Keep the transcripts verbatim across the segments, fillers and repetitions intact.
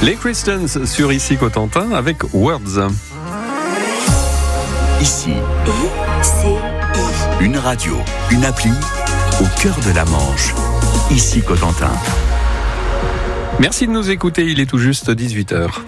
Les Christians sur Ici Cotentin avec Words. Ici, I C I. une radio, une appli au cœur de la Manche. Ici Cotentin. Merci de nous écouter, il est tout juste dix-huit heures.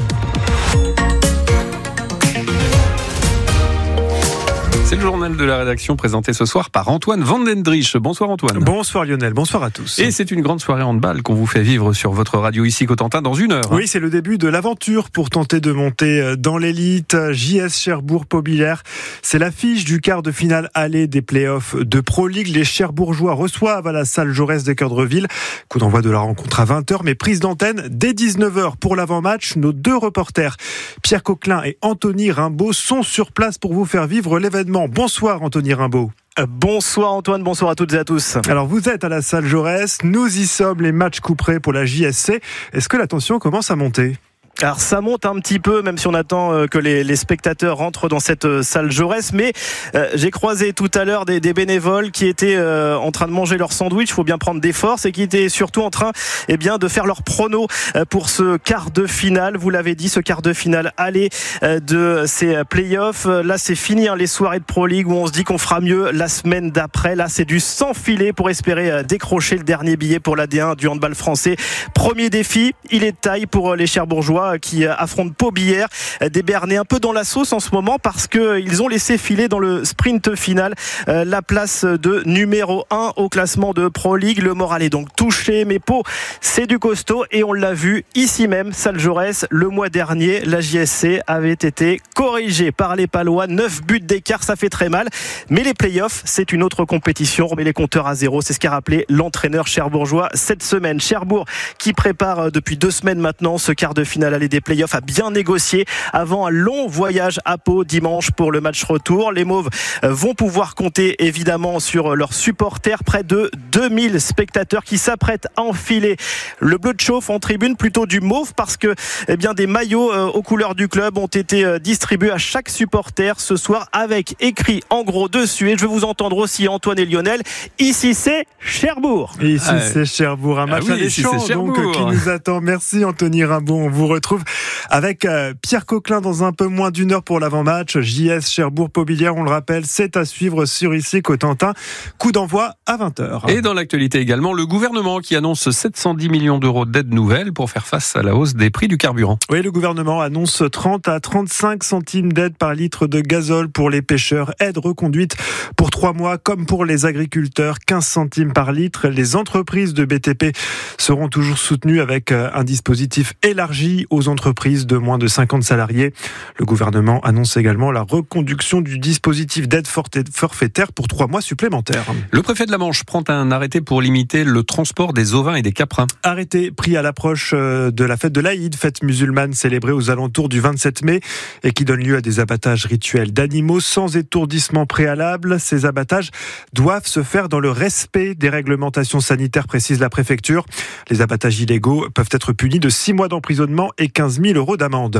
C'est le journal de la rédaction présenté ce soir par Antoine Vandendriech. Bonsoir Antoine. Bonsoir Lionel, bonsoir à tous. Et c'est une grande soirée handball qu'on vous fait vivre sur votre radio Ici Cotentin dans une heure. Oui, c'est le début de l'aventure pour tenter de monter dans l'élite. J S Cherbourg-Pobillère, c'est l'affiche du quart de finale aller des playoffs de Pro League. Les Cherbourgeois reçoivent à la salle Jaurès de Cœur-de-Ville. Coup d'envoi de la rencontre à vingt heures, mais prise d'antenne dès dix-neuf heures pour l'avant-match. Nos deux reporters, Pierre Coquelin et Anthony Rimbaud, sont sur place pour vous faire vivre l'événement. Bonsoir Anthony Rimbaud. Bonsoir Antoine, bonsoir à toutes et à tous. Alors vous êtes à la salle Jaurès, nous y sommes, les matchs couperés pour la J S C. Est-ce que la tension commence à monter ? Alors ça monte un petit peu, même si on attend que les, les spectateurs rentrent dans cette salle Jaurès. Mais euh, j'ai croisé tout à l'heure des, des bénévoles qui étaient euh, en train de manger leur sandwich. Il faut bien prendre des forces, et qui étaient surtout en train eh bien, de faire leur prono pour ce quart de finale. Vous l'avez dit, ce quart de finale aller euh, de ces playoffs. Là, c'est fini hein, les soirées de Pro League où on se dit qu'on fera mieux la semaine d'après. Là, c'est du sans filet pour espérer euh, décrocher le dernier billet pour l'A D un du handball français. Premier défi, il est de taille pour les Cherbourgeois qui affrontent Pobillère, des Bernais un peu dans la sauce en ce moment parce qu'ils ont laissé filer dans le sprint final euh, la place de numéro un au classement de Pro League. Le moral est donc touché, mais Pau, c'est du costaud et on l'a vu ici même, salle Jaurès, le mois dernier, la J S C avait été corrigée par les Palois, neuf buts d'écart, ça fait très mal, mais les playoffs, c'est une autre compétition, on remet les compteurs à zéro, c'est ce qu'a rappelé l'entraîneur cherbourgeois cette semaine. Cherbourg qui prépare depuis deux semaines maintenant ce quart de finale aller des playoffs, a bien négocié avant un long voyage à Pau dimanche pour le match retour. Les Mauves vont pouvoir compter évidemment sur leurs supporters, près de deux mille spectateurs qui s'apprêtent à enfiler le bleu de chauffe en tribune, plutôt du mauve, parce que eh bien, des maillots euh, aux couleurs du club ont été euh, distribués à chaque supporter ce soir avec écrit en gros dessus, et je vais vous entendre aussi Antoine et Lionel, ici c'est Cherbourg. Et ici ah, c'est Cherbourg, un match ah oui, alléchant donc qui nous attend. Merci Anthony Rimbaud, on vous retrouve avec euh, Pierre Coquelin dans un peu moins d'une heure pour l'avant-match. J S Cherbourg-Pobillère, on le rappelle, c'est à suivre sur Ici Cotentin. Coup d'envoi à vingt heures. Et dans l'actualité également, le gouvernement qui annonce sept cent dix millions d'euros d'aides nouvelles pour faire face à la hausse des prix du carburant. Oui, le gouvernement annonce trente à trente-cinq centimes d'aide par litre de gazole pour les pêcheurs. Aide reconduite pour trois mois, comme pour les agriculteurs, quinze centimes par litre. Les entreprises de B T P seront toujours soutenues avec un dispositif élargi aux entreprises de moins de cinquante salariés. Le gouvernement annonce également la reconduction du dispositif d'aide forfaitaire pour trois mois supplémentaires. Le préfet de la Manche prend un arrêté pour limiter le transport des ovins et des caprins. Arrêté pris à l'approche de la fête de l'Aïd, fête musulmane célébrée aux alentours du vingt-sept mai et qui donne lieu à des abattages rituels d'animaux sans étourdissement préalable. Ces abattages doivent se faire dans le respect des réglementations sanitaires, précise la préfecture. Les abattages illégaux peuvent être punis de six mois d'emprisonnement et quinze mille euros d'amende.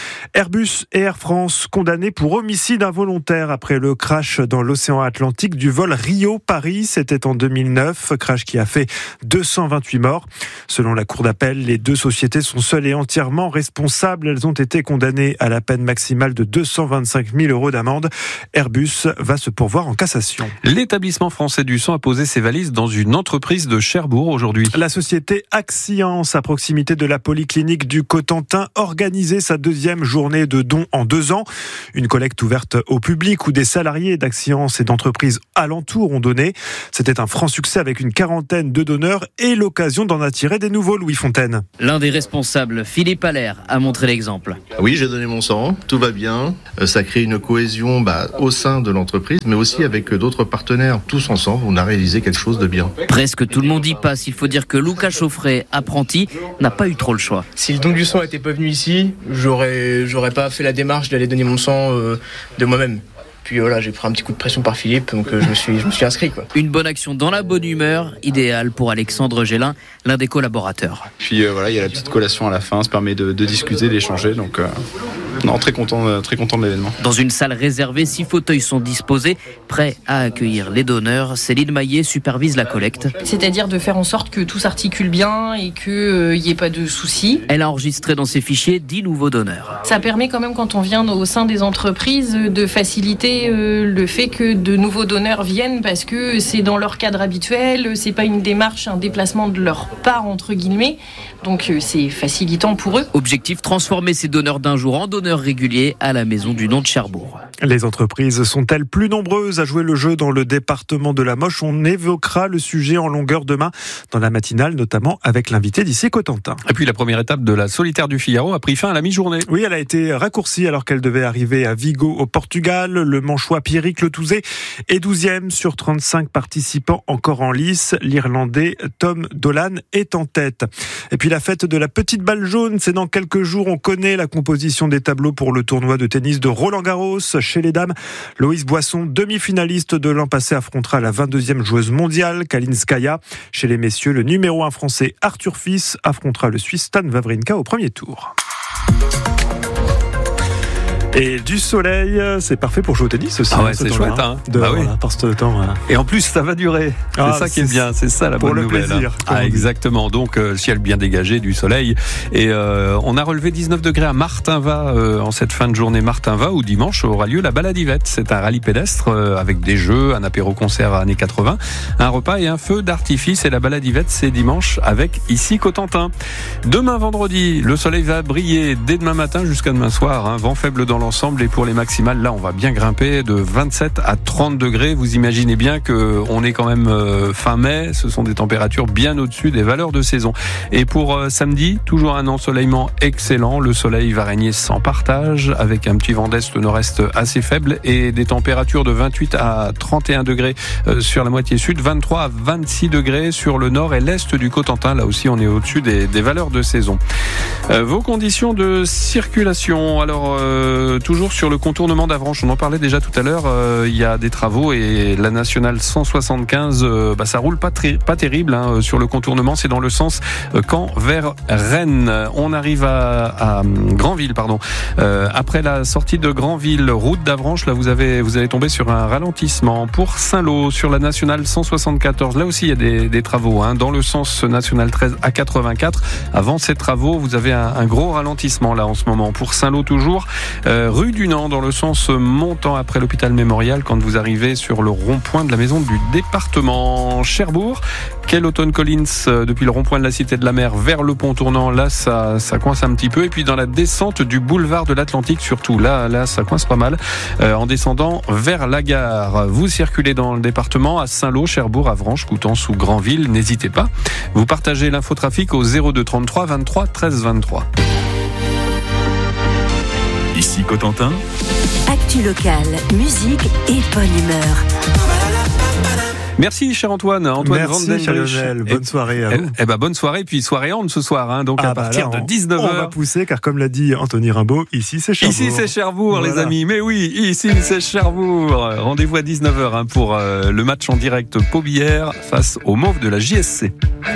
Airbus et Air France condamnés pour homicide involontaire après le crash dans l'océan Atlantique du vol Rio-Paris. C'était en deux mille neuf, crash qui a fait deux cent vingt-huit morts. Selon la cour d'appel, les deux sociétés sont seules et entièrement responsables. Elles ont été condamnées à la peine maximale de deux cent vingt-cinq mille euros d'amende. Airbus va se pourvoir en cassation. L'établissement français du sang a posé ses valises dans une entreprise de Cherbourg aujourd'hui. La société Axience, à proximité de la polyclinique du Cotentin, organisait sa deuxième journée de dons en deux ans. Une collecte ouverte au public où des salariés d'Axience et d'entreprises alentours ont donné. C'était un franc succès avec une quarantaine de donneurs et l'occasion d'en attirer des nouveaux. Louis Fontaine. L'un des responsables, Philippe Allaire, a montré l'exemple. Oui, j'ai donné mon sang, tout va bien. Ça crée une cohésion bah, au sein de l'entreprise, mais aussi avec d'autres partenaires. Tous ensemble, on a réalisé quelque chose de bien. Presque tout le monde y passe. Il faut dire que Lucas Chauffret, apprenti, n'a pas eu trop le choix. Si le don du sang n'était pas venu ici, j'aurais, j'aurais pas fait la démarche d'aller donner mon sang euh, de moi-même. Puis voilà, j'ai pris un petit coup de pression par Philippe, donc euh, je me suis, je me suis inscrit, quoi. Une bonne action dans la bonne humeur, idéale pour Alexandre Gélin, l'un des collaborateurs. Puis euh, voilà, il y a la petite collation à la fin, ça permet de, de discuter, d'échanger, donc euh, Non, très content, très content de l'événement. Dans une salle réservée, six fauteuils sont disposés, prêts à accueillir les donneurs. Céline Maillet supervise la collecte. C'est-à-dire de faire en sorte que tout s'articule bien et qu'il n'y ait pas de soucis. Elle a enregistré dans ses fichiers dix nouveaux donneurs. Ça permet quand même, quand on vient au sein des entreprises, de faciliter le fait que de nouveaux donneurs viennent parce que c'est dans leur cadre habituel, c'est pas une démarche, un déplacement de leur part, entre guillemets. Donc c'est facilitant pour eux. Objectif, transformer ces donneurs d'un jour en donneurs réguliers à la Maison du Don de Cherbourg. Les entreprises sont-elles plus nombreuses à jouer le jeu dans le département de la Moche? On évoquera le sujet en longueur demain dans la matinale, notamment avec l'invité d'ici Cotentin. Et puis la première étape de la solitaire du Figaro a pris fin à la mi-journée. Oui, elle a été raccourcie alors qu'elle devait arriver à Vigo au Portugal. Le Manchois Pierrick Le Touzé est douzième sur trente-cinq participants encore en lice. L'Irlandais Tom Dolan est en tête. Et puis la fête de la petite balle jaune, c'est dans quelques jours. On connaît la composition des tableaux pour le tournoi de tennis de Roland-Garros. Chez les dames, Loïs Boisson, demi-finaliste de l'an passé, affrontera la vingt-deuxième joueuse mondiale, Kalinskaya. Chez les messieurs, le numéro un français Arthur Fils affrontera le Suisse Stan Wawrinka au premier tour. Et du soleil, c'est parfait pour jouer au tennis aussi. Ah ouais, c'est chouette, hein. De, bah oui. Voilà, par ce temps. Voilà. Et en plus, ça va durer. Ah, c'est ça qui est bien, c'est ça la bonne nouvelle. Pour le plaisir. Hein. Ah, exactement. Donc, euh, ciel bien dégagé, du soleil. Et euh, on a relevé dix-neuf degrés à Martinvat euh, en cette fin de journée Martinvat, où dimanche aura lieu la baladivette. C'est un rallye pédestre euh, avec des jeux, un apéro-concert années quatre-vingts, un repas et un feu d'artifice. Et la baladivette, c'est dimanche avec ici Cotentin. Demain vendredi, le soleil va briller dès demain matin jusqu'à demain soir. Hein. Vent faible dans l'ensemble et pour les maximales, là on va bien grimper de vingt-sept à trente degrés. Vous imaginez bien qu'on est quand même euh, fin mai, ce sont des températures bien au-dessus des valeurs de saison. Et pour euh, samedi, toujours un ensoleillement excellent. Le soleil va régner sans partage avec un petit vent d'est nord-est assez faible et des températures de vingt-huit à trente et un degrés euh, sur la moitié sud, vingt-trois à vingt-six degrés sur le nord et l'est du Cotentin. Là aussi on est au-dessus des, des valeurs de saison. Euh, vos conditions de circulation, alors euh, toujours sur le contournement d'Avranches, on en parlait déjà tout à l'heure, euh, il y a des travaux et la nationale cent soixante-quinze, euh, bah, ça roule pas, très, pas terrible hein, sur le contournement, c'est dans le sens euh, Caen vers Rennes. On arrive à, à Granville, pardon. Euh, après la sortie de Granville, route d'Avranches, là vous, avez, vous allez tomber sur un ralentissement. Pour Saint-Lô, sur la nationale cent soixante-quatorze, là aussi il y a des, des travaux, hein, dans le sens national treize à quatre-vingt-quatre. Avant ces travaux, vous avez un, un gros ralentissement là en ce moment. Pour Saint-Lô toujours, euh, rue du Nant, dans le sens montant après l'hôpital Mémorial, quand vous arrivez sur le rond-point de la maison du département. Cherbourg, quel automne Collins, depuis le rond-point de la Cité de la Mer vers le pont tournant, là ça, ça coince un petit peu. Et puis dans la descente du boulevard de l'Atlantique surtout, là, là ça coince pas mal. Euh, en descendant vers la gare, vous circulez dans le département à Saint-Lô, Cherbourg, Avranches, Coutances ou Granville, n'hésitez pas. Vous partagez l'infotrafic au zéro deux trente-trois vingt-trois treize vingt-trois. Ici Cotentin. Actu locale, musique et bonne humeur. Merci cher Antoine, Antoine Merci cher Lionel, bonne soirée à vous. Eh, eh ben bonne soirée, puis soirée honte ce soir, hein, donc ah à bah partir là, de dix-neuf heures. On va pousser car comme l'a dit Anthony Rimbaud, ici c'est Cherbourg. Ici c'est Cherbourg voilà. Les amis, mais oui, ici c'est Cherbourg. Rendez-vous à dix-neuf heures hein, pour euh, le match en direct Pau-Billère face aux Mauves de la J S C.